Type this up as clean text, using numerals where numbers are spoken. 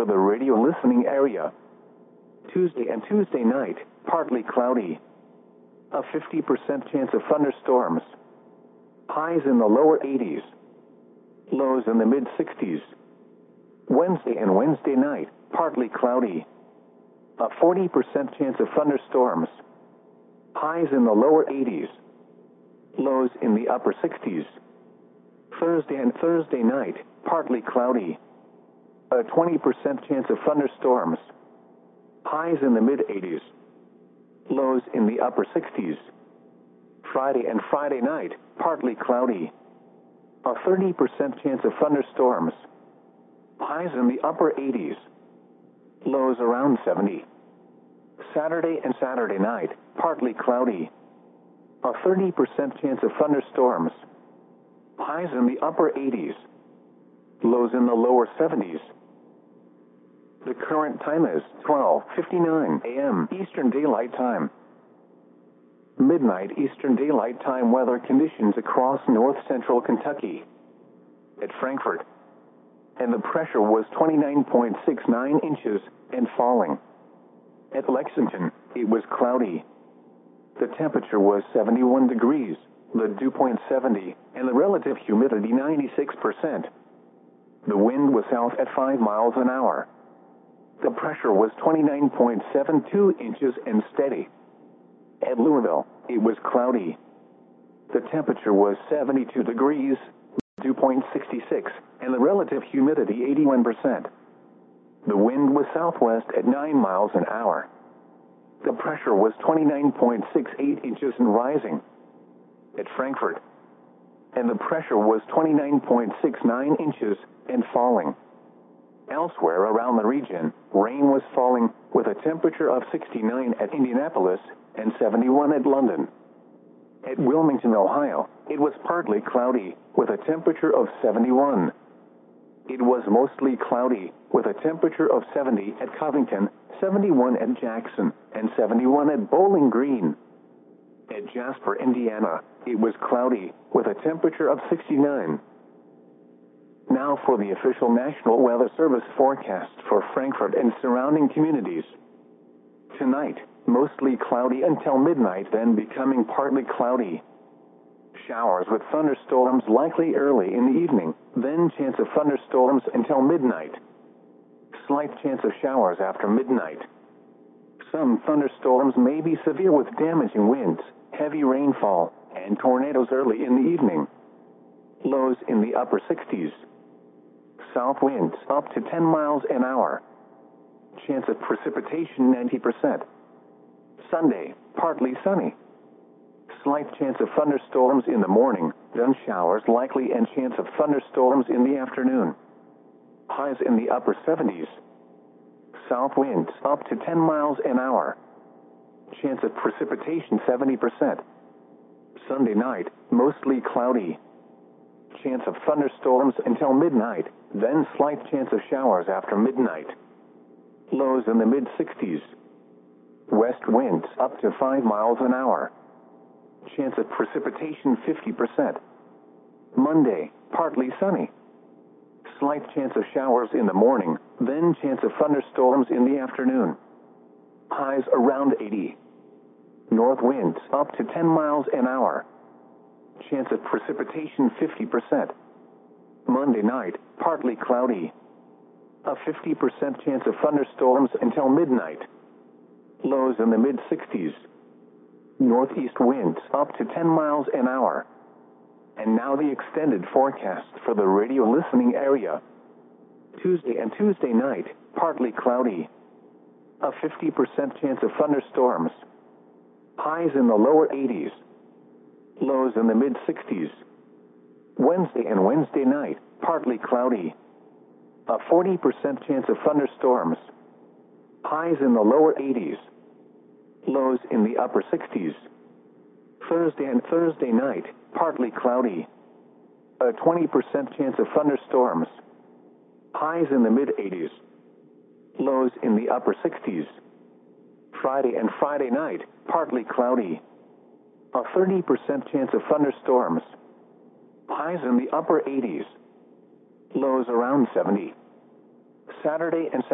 for the radio listening area. Tuesday and Tuesday night, partly cloudy. A 50% chance of thunderstorms. Highs in the lower 80s. Lows in the mid-60s. Wednesday and Wednesday night, partly cloudy. A 40% chance of thunderstorms. Highs in the lower 80s. Lows in the upper 60s. Thursday and Thursday night, partly cloudy. A 20% chance of thunderstorms. Highs in the mid-80s. Lows in the upper 60s. Friday and Friday night, partly cloudy. A 30% chance of thunderstorms. Highs in the upper 80s. Lows around 70. Saturday and Saturday night, partly cloudy. A 30% chance of thunderstorms. Highs in the upper 80s. Lows in the lower 70s. The current time is 12:59 a.m. Eastern Daylight Time. Midnight Eastern Daylight Time weather conditions across north central Kentucky. At Frankfort. And the pressure was 29.69 inches and falling. At Lexington, it was cloudy. The temperature was 71 degrees, the dew point 70, and the relative humidity 96%. The wind was south at 5 miles an hour. The pressure was 29.72 inches and steady. At Louisville, it was cloudy. The temperature was 72 degrees, dew point 66, and the relative humidity 81%. The wind was southwest at 9 miles an hour. The pressure was 29.68 inches and rising. At Frankfort. And the pressure was 29.69 inches and falling. Elsewhere around the region, rain was falling, with a temperature of 69 at Indianapolis and 71 at London. At Wilmington, Ohio, it was partly cloudy, with a temperature of 71. It was mostly cloudy, with a temperature of 70 at Covington, 71 at Jackson, and 71 at Bowling Green. At Jasper, Indiana, it was cloudy, with a temperature of 69. Now for the official National Weather Service forecast for Frankfort and surrounding communities. Tonight, mostly cloudy until midnight, then becoming partly cloudy. Showers with thunderstorms likely early in the evening, then chance of thunderstorms until midnight. Slight chance of showers after midnight. Some thunderstorms may be severe with damaging winds, heavy rainfall, and tornadoes early in the evening. Lows in the upper 60s. South winds up to 10 miles an hour. Chance of precipitation 90%. Sunday, partly sunny. Slight chance of thunderstorms in the morning, then showers likely and chance of thunderstorms in the afternoon. Highs in the upper 70s. South winds up to 10 miles an hour. Chance of precipitation 70%. Sunday night, mostly cloudy. Chance of thunderstorms until midnight, then slight chance of showers after midnight. Lows in the mid-60s. West winds up to 5 miles an hour. Chance of precipitation 50%. Monday, partly sunny. Slight chance of showers in the morning, then chance of thunderstorms in the afternoon. Highs around 80. North winds up to 10 miles an hour. Chance of precipitation 50%. Monday night, partly cloudy. A 50% chance of thunderstorms until midnight. Lows in the mid-60s. Northeast winds up to 10 miles an hour. And now the extended forecast for the radio listening area. Tuesday and Tuesday night, partly cloudy. A 50% chance of thunderstorms. Highs in the lower 80s. Lows in the mid-60s. Wednesday and Wednesday night, partly cloudy. A 40% chance of thunderstorms. Highs in the lower 80s. Lows in the upper 60s. Thursday and Thursday night, partly cloudy. A 20% chance of thunderstorms. Highs in the mid-80s. Lows in the upper 60s. Friday and Friday night, partly cloudy. A 30% chance of thunderstorms. Highs in the upper 80s. Lows around 70. Saturday and